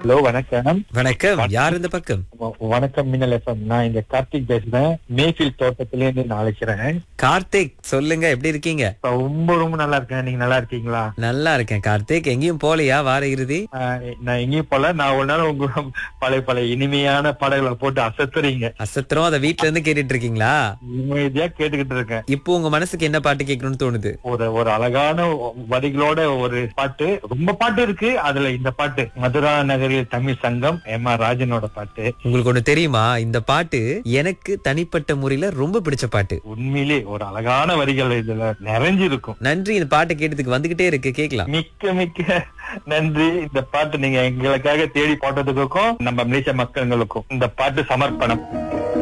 Hello, வணக்கம். வணக்கம். யார் இந்த பக்கம்? வணக்கம் மின்னல் எஃப்எம். நான் இந்த கார்த்திக் பேசுறேன். மேஃபீல்ட் தோட்டத்திலேருந்து நான் அழைக்கிறேன். கார்த்திக், சொல்லுங்க, எப்படி இருக்கீங்க? ரொம்ப ரொம்ப நல்லா இருக்கேன். நீங்க நல்லா இருக்கீங்களா? நல்லா இருக்கேன் கார்த்திக். எங்கேயும் போலையா வார இறுதி? நான் எங்கேயும் போல. நான் ஒரு நாள் உங்க பழைய பழைய இனிமையான பாடல்களை போட்டு அசத்துறீங்க. அசத்திரம். அதை வீட்ல இருந்து கேட்டுட்டு இருக்கீங்களா? இனிமையா கேட்டுக்கிட்டு இருக்கேன். இப்போ உங்க மனசுக்கு என்ன பாட்டு கேட்கணும்னு தோணுது? ஒரு அழகான வரிகளோட ஒரு பாட்டு. ரொம்ப பாட்டு இருக்கு. அதுல இந்த பாட்டு மதுரா நகரில் தமிழ் சங்கம் எம்.ஆர். ராஜனோட பாட்டு. உங்களுக்கு ஒண்ணு தெரியுமா? இந்த பாட்டு எனக்கு தனிப்பட்ட முறையில ரொம்ப பிடிச்ச பாட்டு. உண்மையிலே ஒரு அழகான வரிகள் இதுல நிறைஞ்சிருக்கும். நன்றி. இந்த பாட்டு கேட்டதுக்கு வந்துகிட்டே இருக்கு, கேட்கலாம். மிக்க மிக்க நன்றி. இந்த பாட்டு நீங்க எங்களுக்காக தேடி போட்டதுக்கும் நம்ம மலேசிய மக்களுக்கும் இந்த பாட்டு சமர்ப்பணம்.